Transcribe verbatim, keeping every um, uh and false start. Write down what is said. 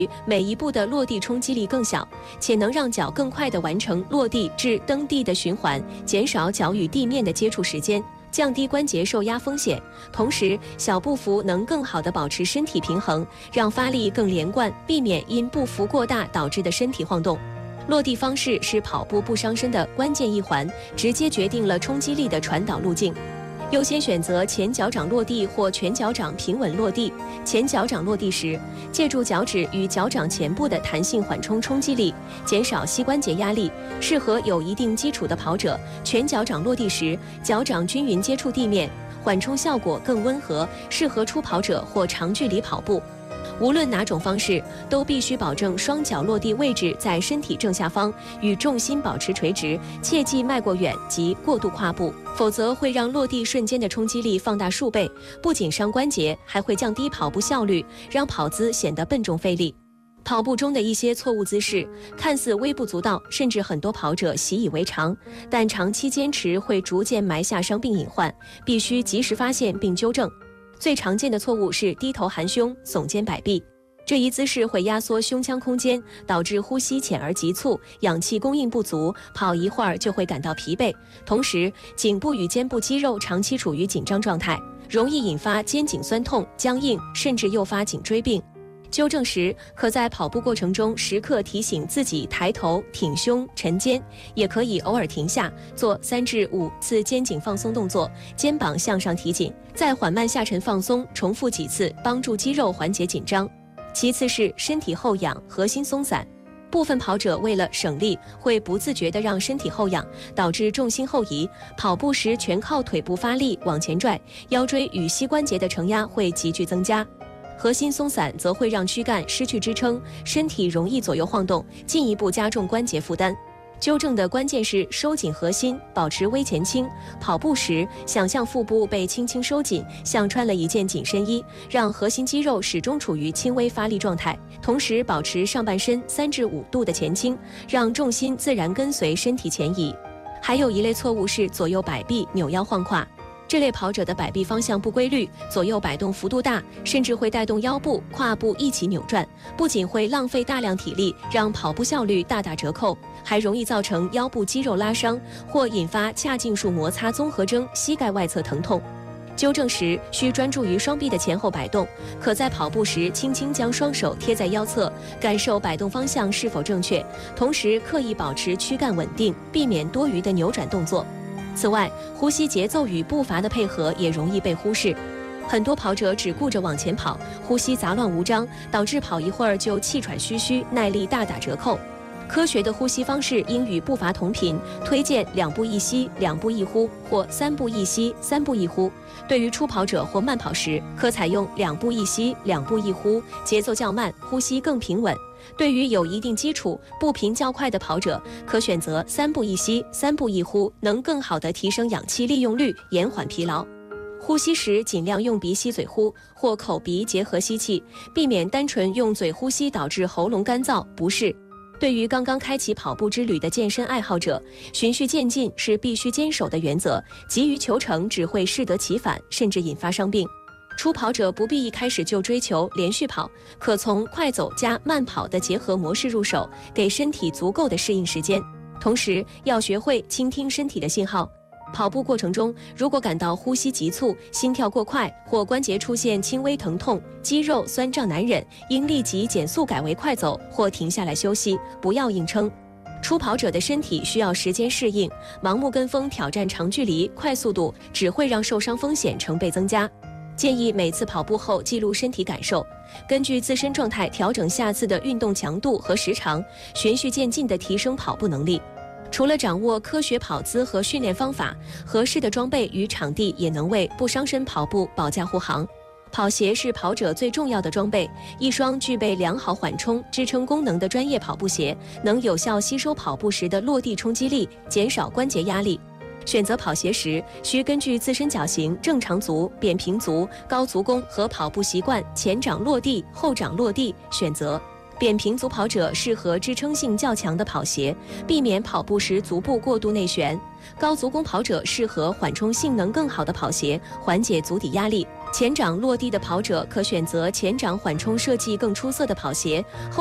每一步的落地冲击力更小，且能让脚更快地完成落地至蹬地的循环，减少脚与地面的接触时间，降低关节受压风险。同时，小步幅能更好地保持身体平衡，让发力更连贯，避免因步幅过大导致的身体晃动。落地方式是跑步不伤身的关键一环，直接决定了冲击力的传导路径。优先选择前脚掌落地或全脚掌平稳落地。前脚掌落地时，借助脚趾与脚掌前部的弹性缓冲冲击力，减少膝关节压力。适合有一定基础的跑者，全脚掌落地时，脚掌均匀接触地面，缓冲效果更温和，适合初跑者或长距离跑步。无论哪种方式，都必须保证双脚落地位置在身体正下方，与重心保持垂直，切忌迈过远及过度跨步，否则会让落地瞬间的冲击力放大数倍，不仅伤关节，还会降低跑步效率，让跑姿显得笨重费力。跑步中的一些错误姿势看似微不足道，甚至很多跑者习以为常，但长期坚持会逐渐埋下伤病隐患，必须及时发现并纠正。最常见的错误是低头含胸、耸肩摆臂，这一姿势会压缩胸腔空间，导致呼吸浅而急促，氧气供应不足，跑一会儿就会感到疲惫。同时，颈部与肩部肌肉长期处于紧张状态，容易引发肩颈酸痛、僵硬，甚至诱发颈椎病。纠正时，可在跑步过程中时刻提醒自己抬头、挺胸、沉肩，也可以偶尔停下，做三至五次肩颈放松动作，肩膀向上提紧，再缓慢下沉放松，重复几次，帮助肌肉缓解紧张。其次是身体后仰、核心松散。部分跑者为了省力，会不自觉地让身体后仰，导致重心后移，跑步时全靠腿部发力往前拽，腰椎与膝关节的承压会急剧增加。核心松散则会让躯干失去支撑，身体容易左右晃动，进一步加重关节负担。纠正的关键是收紧核心，保持微前倾。跑步时，想象腹部被轻轻收紧，像穿了一件紧身衣，让核心肌肉始终处于轻微发力状态，同时保持上半身三至五度的前倾，让重心自然跟随身体前移。还有一类错误是左右摆臂、扭腰晃胯。这类跑者的摆臂方向不规律，左右摆动幅度大，甚至会带动腰部、胯部一起扭转，不仅会浪费大量体力，让跑步效率大打折扣，还容易造成腰部肌肉拉伤，或引发髂胫束摩擦综合征、膝盖外侧疼痛。纠正时需专注于双臂的前后摆动，可在跑步时轻轻将双手贴在腰侧，感受摆动方向是否正确，同时刻意保持躯干稳定，避免多余的扭转动作。此外，呼吸节奏与步伐的配合也容易被忽视。很多跑者只顾着往前跑，呼吸杂乱无章，导致跑一会儿就气喘吁吁，耐力大打折扣。科学的呼吸方式应与步伐同频，推荐两步一吸、两步一呼或三步一吸、三步一呼。对于初跑者或慢跑时，可采用两步一吸、两步一呼，节奏较慢，呼吸更平稳。对于有一定基础、步频较快的跑者，可选择三步一吸、三步一呼，能更好地提升氧气利用率，延缓疲劳。呼吸时尽量用鼻吸嘴呼，或口鼻结合吸气，避免单纯用嘴呼吸导致喉咙干燥不适。对于刚刚开启跑步之旅的健身爱好者，循序渐进是必须坚守的原则，急于求成只会适得其反，甚至引发伤病。初跑者不必一开始就追求连续跑，可从快走加慢跑的结合模式入手，给身体足够的适应时间。同时要学会倾听身体的信号。跑步过程中，如果感到呼吸急促、心跳过快或关节出现轻微疼痛、肌肉酸胀难忍，应立即减速改为快走或停下来休息，不要硬撑。初跑者的身体需要时间适应，盲目跟风挑战长距离、快速度，只会让受伤风险成倍增加。建议每次跑步后记录身体感受，根据自身状态调整下次的运动强度和时长，循序渐进地提升跑步能力。除了掌握科学跑姿和训练方法，合适的装备与场地也能为不伤身跑步保驾护航。跑鞋是跑者最重要的装备，一双具备良好缓冲、支撑功能的专业跑步鞋，能有效吸收跑步时的落地冲击力，减少关节压力。选择跑鞋时，需根据自身脚型、正常足、扁平足、高足弓和跑步习惯前掌落地、后掌落地选择。扁平足跑者适合支撑性较强的跑鞋，避免跑步时足部过度内旋。高足弓跑者适合缓冲性能更好的跑鞋，缓解足底压力。 前掌落地的跑者可选择前掌缓冲设计更出色的跑鞋。后